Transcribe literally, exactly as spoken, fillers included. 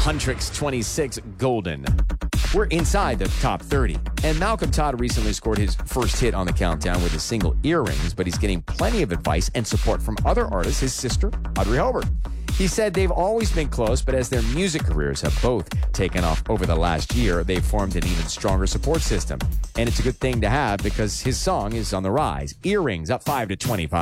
Huntrix twenty-six, Golden. We're inside the top thirty. And Malcolm Todd recently scored his first hit on the countdown with his single Earrings, but he's getting plenty of advice and support from other artists, his sister, Audrey Hobart. He said they've always been close, but as their music careers have both taken off over the last year, they've formed an even stronger support system. And it's a good thing to have because his song is on the rise. Earrings up five to twenty-five.